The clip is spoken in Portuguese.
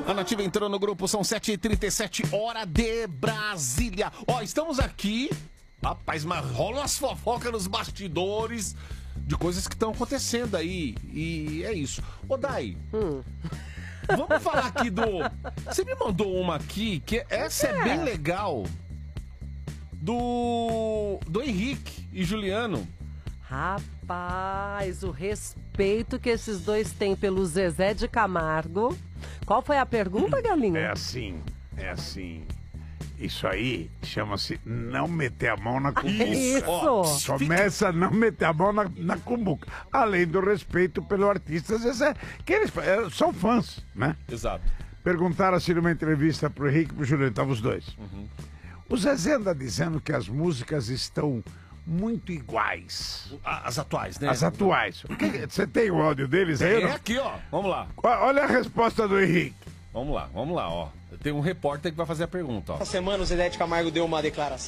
A Nativa entrou no grupo, são 7h37, hora de Brasília. Ó, estamos aqui, rapaz, mas rolam as fofocas nos bastidores de coisas que estão acontecendo aí. E é isso. Ô, Dai, vamos falar aqui do... Você me mandou uma aqui, que essa é bem legal, do Henrique e Juliano. Rapaz, o respeito que esses dois têm pelo Zezé de Camargo. Qual foi a pergunta, Galinha? É assim. Isso aí chama-se não meter a mão na cumbuca. Isso. Começa a não meter a mão na cumbuca. Além do respeito pelo artista Zezé, que eles são fãs, né? Exato. Perguntaram assim numa entrevista pro Henrique e pro Juliano, estavam os dois. O Zezé anda dizendo que as músicas estão muito iguais. As atuais, né? As atuais. Você tem o áudio deles aí? É aqui, ó. Vamos lá. Olha a resposta do Henrique. Vamos lá, ó. Tem um repórter que vai fazer a pergunta, ó. Essa semana o Zezé de Camargo deu uma declaração